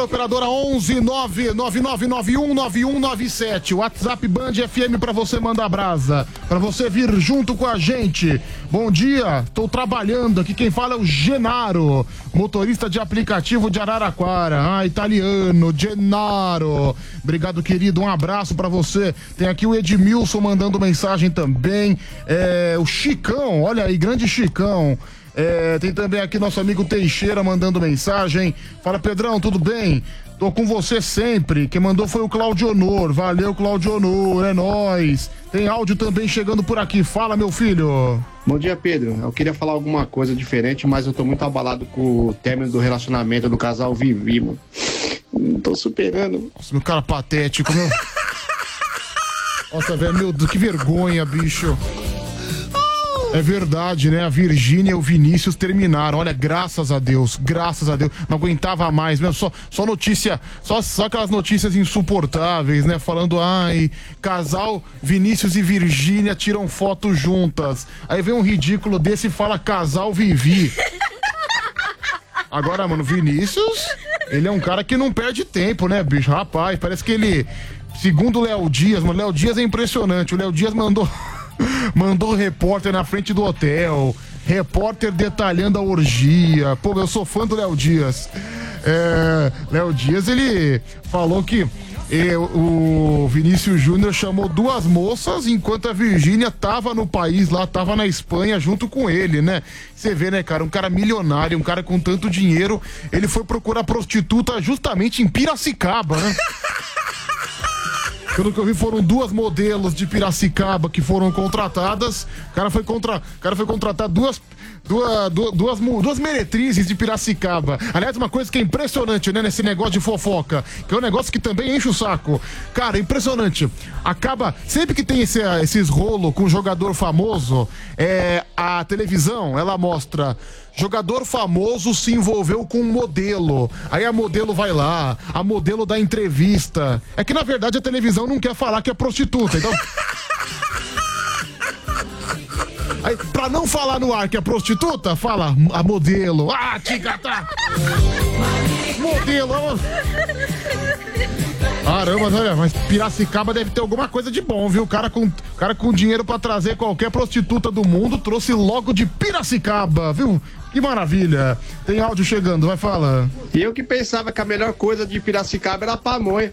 operadora 11 999919197. WhatsApp Band FM pra você mandar brasa, pra você vir junto com a gente. Bom dia, tô trabalhando aqui, quem fala é o Genaro, motorista de aplicativo de Araraquara. Italiano, Genaro. Obrigado, querido, um abraço pra você. Tem aqui o Edmilson mandando mensagem também. O Chicão, olha aí, grande Chicão. Tem também aqui nosso amigo Teixeira mandando mensagem. Fala, Pedrão, tudo bem? Tô com você sempre. Quem mandou foi o Claudionor. Valeu, Claudionor, é nóis. Tem áudio também chegando por aqui. Fala, meu filho. Bom dia, Pedro. Eu queria falar alguma coisa diferente, mas eu tô muito abalado com o término do relacionamento do casal Vivi, mano. Não tô superando. Nossa, meu cara patético, meu. Nossa, velho, meu Deus, que vergonha, bicho. É verdade, né? A Virgínia e o Vinícius terminaram. Olha, graças a Deus. Não aguentava mais, meu. Só notícia, só aquelas notícias insuportáveis, né? Falando, casal Vinícius e Virgínia tiram foto juntas. Aí vem um ridículo desse e fala casal Vivi. Agora, mano, Vinícius, ele é um cara que não perde tempo, né, bicho? Rapaz, parece que ele, segundo o Léo Dias, mano, Léo Dias é impressionante. O Léo Dias mandou repórter na frente do hotel, repórter detalhando a orgia. Pô, eu sou fã do Léo Dias. Léo Dias, ele falou que o Vinícius Júnior chamou duas moças enquanto a Virgínia tava no país lá, tava na Espanha junto com ele, né? Você vê, né, cara, um cara milionário, um cara com tanto dinheiro, ele foi procurar prostituta justamente em Piracicaba, né? Pelo que eu vi, foram duas modelos de Piracicaba que foram contratadas. O cara foi contratar duas meretrizes de Piracicaba. Aliás, uma coisa que é impressionante, né, nesse negócio de fofoca, que é um negócio que também enche o saco. Cara, impressionante. Acaba, sempre que tem esses rolos com jogador famoso, a televisão, ela mostra jogador famoso se envolveu com um modelo. Aí a modelo vai lá, a modelo dá entrevista. É que na verdade a televisão não quer falar que é prostituta, então... Aí, pra não falar no ar que é prostituta, fala a modelo. Tica, tá. Modelo. Caramba, olha, mas Piracicaba deve ter alguma coisa de bom, viu? O cara com dinheiro pra trazer qualquer prostituta do mundo trouxe logo de Piracicaba, viu? Que maravilha. Tem áudio chegando, vai falar. E eu que pensava que a melhor coisa de Piracicaba era a pamonha.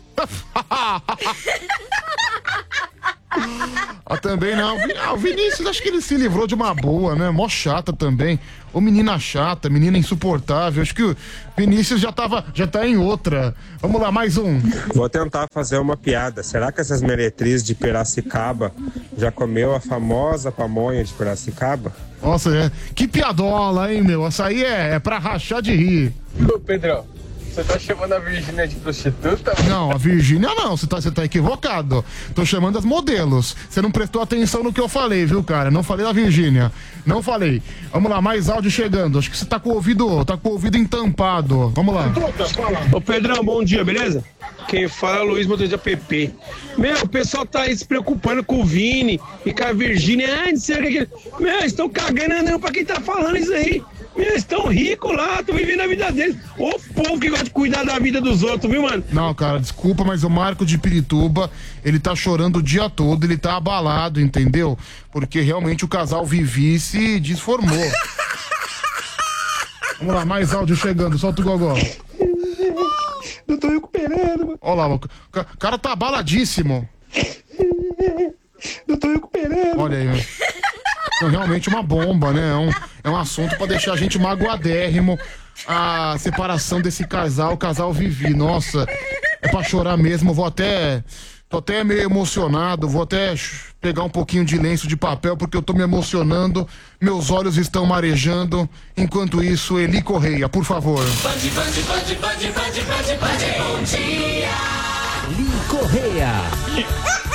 Também não. O Vinícius, acho que ele se livrou de uma boa, né? Mó chata também. Ô, menina chata, menina insuportável. Acho que o Vinícius já tá em outra. Vamos lá, mais um. Vou tentar fazer uma piada. Será que essas meretrizes de Piracicaba já comeu a famosa pamonha de Piracicaba? Nossa, que piadola, hein, meu? Essa aí é pra rachar de rir. Ô, Pedrão, você tá chamando a Virgínia de prostituta? Não, a Virgínia não, você tá equivocado. Tô chamando as modelos. Você não prestou atenção no que eu falei, viu, cara? Não falei da Virgínia. Não falei. Vamos lá, mais áudio chegando. Acho que você tá com o ouvido entampado. Vamos lá. Ô, Pedrão, bom dia, beleza? Quem fala é o Luiz Motorista PP. Meu, o pessoal tá aí se preocupando com o Vini e com a Virgínia. Não sei o que. Meu, eles estão cagando andando pra quem tá falando isso aí. Eles estão ricos lá, estão vivendo a vida deles. Ô povo que gosta de cuidar da vida dos outros, viu, mano? Não, cara, desculpa, mas o Marco de Pirituba, ele tá chorando o dia todo, ele tá abalado, entendeu? Porque realmente o casal Vivi se desformou. Vamos lá, mais áudio chegando, solta o gogó. Não tô recuperando, mano. Olha lá, o cara tá abaladíssimo. Não tô recuperando. Olha aí, velho. É realmente uma bomba, né? É um assunto pra deixar a gente magoadérrimo. A separação desse casal, o casal Vivi. Nossa, é pra chorar mesmo. Tô até meio emocionado. Vou até pegar um pouquinho de lenço de papel porque eu tô me emocionando. Meus olhos estão marejando. Enquanto isso, Eli Correia, por favor. Bom dia. Eli Correia.